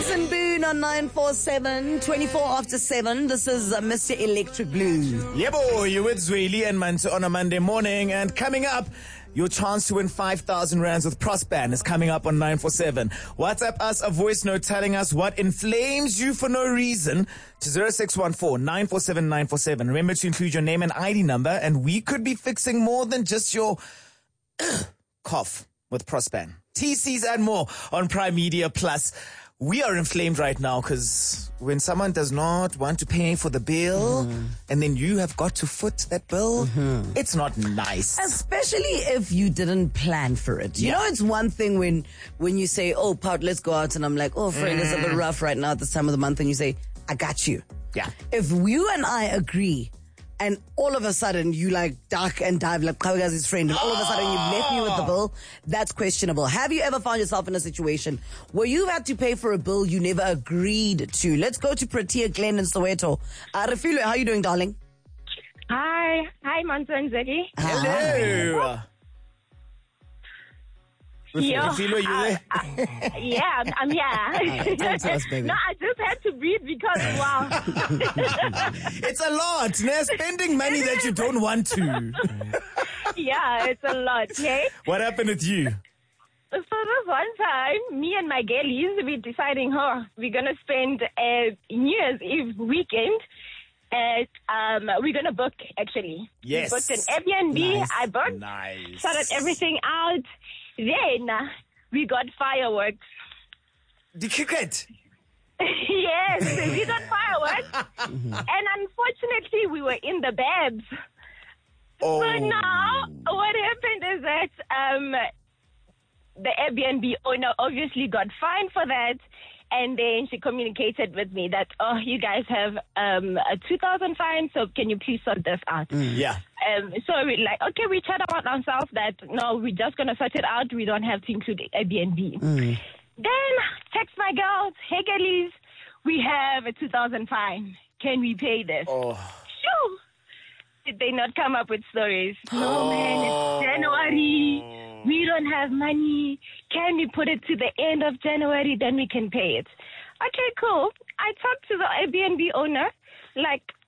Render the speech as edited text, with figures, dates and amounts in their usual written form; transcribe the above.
Jason Boone on 947, 24 after 7. This is Mr. Electric Blue. Yebo, you with Zweli and Manto on a Monday morning. And coming up, your chance to win 5,000 rands with Prospan is coming up on 947. WhatsApp us a voice note telling us what inflames you for no reason to 0614-947-947. Remember to include your name and ID number, and we could be fixing more than just your cough with Prospan. TCs and more on Prime Media Plus. We are inflamed right now because when someone does not want to pay for the bill and then you have got to foot that bill, it's not nice. Especially if you didn't plan for it. You know, it's one thing when you say, oh, Pout, let's go out. And I'm like, oh, friend, it's a bit rough right now at this time of the month. And you say, I got you. Yeah. If you and I agree, and all of a sudden you like duck and dive like Kawagazi's friend, and all of a sudden you've left me with the bill, that's questionable. Have you ever found yourself in a situation where you've had to pay for a bill you never agreed to? Let's go to Protea Glen in Soweto. Refilwe, how are you doing, darling? Hi, Manto and Zeki. Hello. Refilwe, you there? Yeah, I'm here. Talk to us, baby. No, I just had to breathe because, wow. It's a lot. Spending money that you don't want to. Yeah, it's a lot, okay? What happened with you? So this one time, me and my girlies, we deciding, we're going to spend New Year's Eve weekend at, we're going to book, actually. Yes. We booked an Airbnb. Nice. I booked. Nice. Sorted everything out. Then we got fireworks. The cricket. Yes, we got fireworks. And unfortunately, we were in the beds. Oh. So now, what happened is that the Airbnb owner obviously got fined for that. And then she communicated with me that, you guys have a 2,000 fine, so can you please sort this out? Yeah. So we're like, okay, we chat about ourselves that, no, we're just going to sort it out. We don't have to include Airbnb. Then text my girls, hey, girlies, we have a 2,000 fine. Can we pay this? Shoo! Did they not come up with stories? No, man, it's January. We don't have money. Can we put it to the end of January? Then we can pay it. Okay, cool. I talked to the Airbnb owner. Like,